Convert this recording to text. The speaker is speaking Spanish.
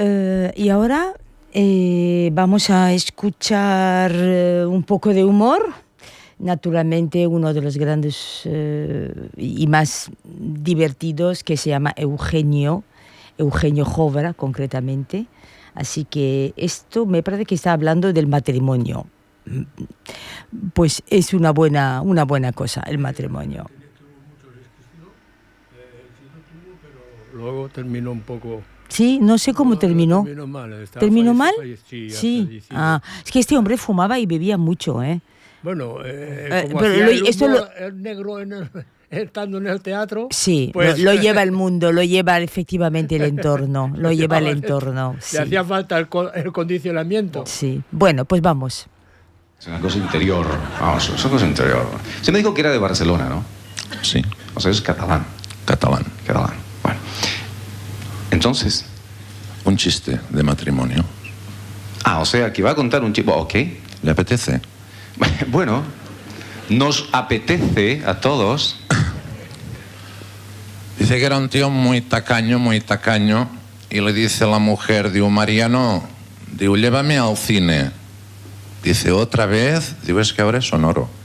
Y ahora vamos a escuchar un poco de humor. Naturalmente, uno de los grandes y más divertidos, que se llama Eugenio Jovra, concretamente. Así que esto me parece que está hablando del matrimonio. Pues es una buena cosa, el matrimonio. Luego terminó un poco... Sí, no sé cómo terminó. Terminó mal. ¿Terminó mal? Sí. Es que este hombre fumaba y bebía mucho, ¿eh? Bueno, como pero hacía el negro estando en el teatro... Sí, pues, lo lleva el mundo, lo lleva efectivamente el entorno, lo lleva el entorno. Le Sí. hacía falta el condicionamiento. Sí, bueno, pues vamos. Es una cosa interior, vamos, es una cosa interior. Se me dijo que era de Barcelona, ¿no? Sí. O sea, es catalán. Catalán. Bueno. Entonces... Un chiste de matrimonio. O sea, que va a contar un chico, ¿ok? ¿Le apetece? Bueno, nos apetece a todos. Dice que era un tío muy tacaño, y le dice a la mujer, digo, Mariano, digo, llévame al cine. Dice, ¿otra vez? Digo, es que ahora es sonoro.